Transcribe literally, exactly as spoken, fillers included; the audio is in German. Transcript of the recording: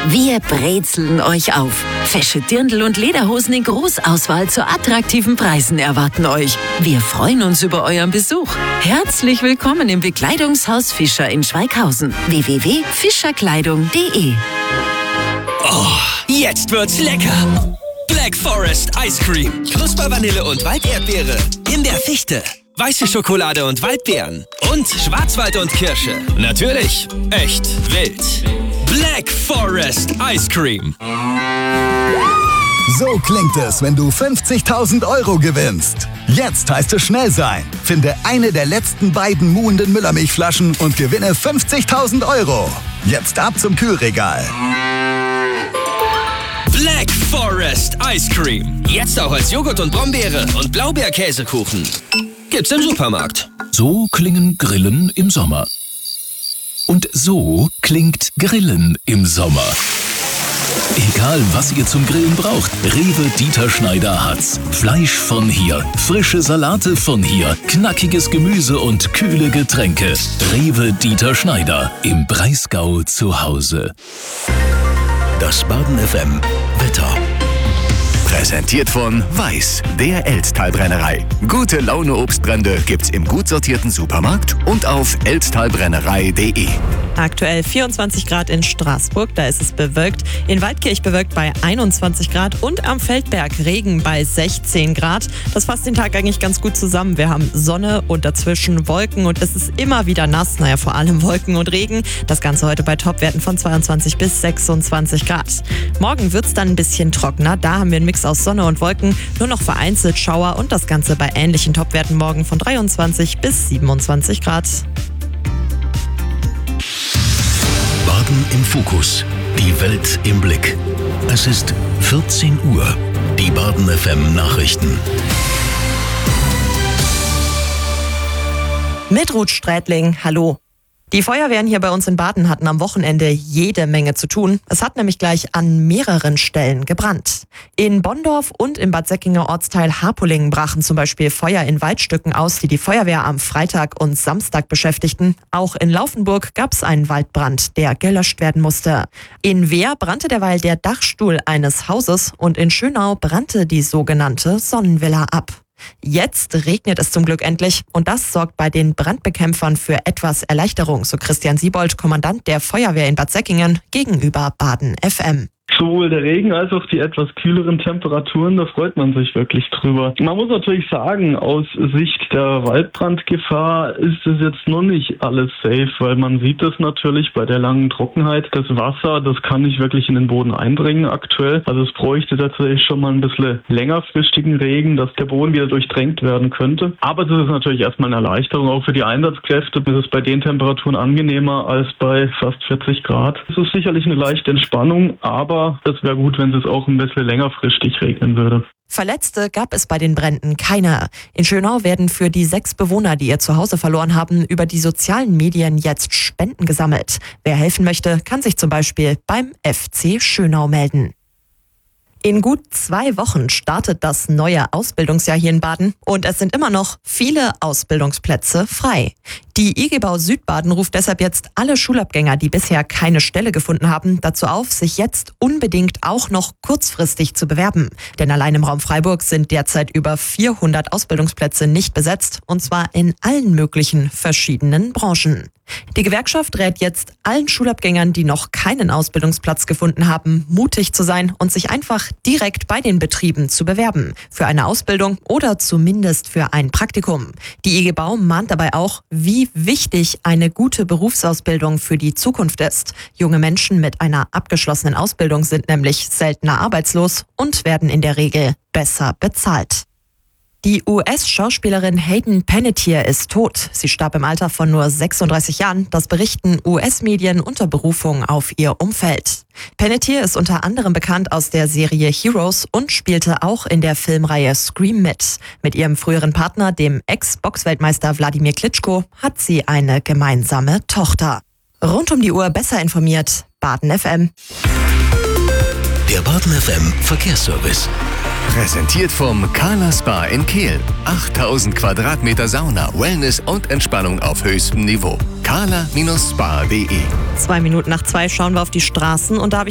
Wir brezeln euch auf. Fesche Dirndl und Lederhosen in Großauswahl zu attraktiven Preisen erwarten euch. Wir freuen uns über euren Besuch. Herzlich willkommen im Bekleidungshaus Fischer in Schweighausen. w w w punkt fischerkleidung punkt de. Oh, jetzt wird's lecker! Black Forest Ice Cream. Knuspervanille und Walderdbeere. In der Fichte. Weiße Schokolade und Waldbeeren. Und Schwarzwald und Kirsche. Natürlich echt wild. Black Forest Ice Cream. So klingt es, wenn du fünfzigtausend Euro gewinnst. Jetzt heißt es schnell sein. Finde eine der letzten beiden muhenden Müllermilchflaschen und gewinne fünfzigtausend Euro. Jetzt ab zum Kühlregal. Black Forest Ice Cream. Jetzt auch als Joghurt und Brombeere und Blaubeerkäsekuchen. Gibt's im Supermarkt. So klingen Grillen im Sommer. Und so klingt Grillen im Sommer. Egal, was ihr zum Grillen braucht, Rewe Dieter Schneider hat's. Fleisch von hier, frische Salate von hier, knackiges Gemüse und kühle Getränke. Rewe Dieter Schneider, im Breisgau zu Hause. Das Baden F M Wetter. Präsentiert von Weiß, der Elztal-Brennerei. Gute Laune Obstbrände gibt's im gut sortierten Supermarkt und auf elztalbrennerei punkt de. Aktuell vierundzwanzig Grad in Straßburg, da ist es bewölkt. In Waldkirch bewölkt bei einundzwanzig Grad und am Feldberg Regen bei sechzehn Grad. Das fasst den Tag eigentlich ganz gut zusammen. Wir haben Sonne und dazwischen Wolken und es ist immer wieder nass. Naja, vor allem Wolken und Regen. Das Ganze heute bei Topwerten von zweiundzwanzig bis sechsundzwanzig Grad. Morgen wird's dann ein bisschen trockener. Da haben wir einen Mix aus Sonne und Wolken. Nur noch vereinzelt Schauer und das Ganze bei ähnlichen Topwerten morgen von dreiundzwanzig bis siebenundzwanzig Grad. Baden im Fokus. Die Welt im Blick. Es ist vierzehn Uhr. Die Baden F M Nachrichten. Mit Ruth Strätling, hallo. Die Feuerwehren hier bei uns in Baden hatten am Wochenende jede Menge zu tun. Es hat nämlich gleich an mehreren Stellen gebrannt. In Bonndorf und im Bad Säckinger Ortsteil Harpolingen brachen zum Beispiel Feuer in Waldstücken aus, die die Feuerwehr am Freitag und Samstag beschäftigten. Auch in Laufenburg gab es einen Waldbrand, der gelöscht werden musste. In Wehr brannte derweil der Dachstuhl eines Hauses und in Schönau brannte die sogenannte Sonnenvilla ab. Jetzt regnet es zum Glück endlich und das sorgt bei den Brandbekämpfern für etwas Erleichterung, so Christian Siebold, Kommandant der Feuerwehr in Bad Säckingen, gegenüber Baden F M. Sowohl der Regen als auch die etwas kühleren Temperaturen, da freut man sich wirklich drüber. Man muss natürlich sagen, aus Sicht der Waldbrandgefahr ist es jetzt noch nicht alles safe, weil man sieht es natürlich bei der langen Trockenheit. Das Wasser, das kann nicht wirklich in den Boden eindringen aktuell. Also es bräuchte tatsächlich schon mal ein bisschen längerfristigen Regen, dass der Boden wieder durchdrängt werden könnte. Aber das ist natürlich erstmal eine Erleichterung. Auch für die Einsatzkräfte ist es bei den Temperaturen angenehmer als bei fast vierzig Grad. Es ist sicherlich eine leichte Entspannung, aber das wäre gut, wenn es auch ein bisschen längerfristig regnen würde. Verletzte gab es bei den Bränden keine. In Schönau werden für die sechs Bewohner, die ihr Zuhause verloren haben, über die sozialen Medien jetzt Spenden gesammelt. Wer helfen möchte, kann sich zum Beispiel beim F C Schönau melden. In gut zwei Wochen startet das neue Ausbildungsjahr hier in Baden und es sind immer noch viele Ausbildungsplätze frei. Die I G Bau Südbaden ruft deshalb jetzt alle Schulabgänger, die bisher keine Stelle gefunden haben, dazu auf, sich jetzt unbedingt auch noch kurzfristig zu bewerben. Denn allein im Raum Freiburg sind derzeit über vierhundert Ausbildungsplätze nicht besetzt und zwar in allen möglichen verschiedenen Branchen. Die Gewerkschaft rät jetzt allen Schulabgängern, die noch keinen Ausbildungsplatz gefunden haben, mutig zu sein und sich einfach direkt bei den Betrieben zu bewerben. Für eine Ausbildung oder zumindest für ein Praktikum. Die I G Bau mahnt dabei auch, wie wichtig eine gute Berufsausbildung für die Zukunft ist. Junge Menschen mit einer abgeschlossenen Ausbildung sind nämlich seltener arbeitslos und werden in der Regel besser bezahlt. Die U S-Schauspielerin Hayden Panettiere ist tot. Sie starb im Alter von nur sechsunddreißig Jahren. Das berichten U S-Medien unter Berufung auf ihr Umfeld. Panettiere ist unter anderem bekannt aus der Serie Heroes und spielte auch in der Filmreihe Scream mit. Mit ihrem früheren Partner, dem Ex-Boxweltmeister Wladimir Klitschko, hat sie eine gemeinsame Tochter. Rund um die Uhr besser informiert, Baden F M. Der Baden F M Verkehrsservice. Präsentiert vom Carla Spa in Kehl. achttausend Quadratmeter Sauna, Wellness und Entspannung auf höchstem Niveau. carla Bindestrich spa punkt de. Zwei Minuten nach zwei schauen wir auf die Straßen und da habe ich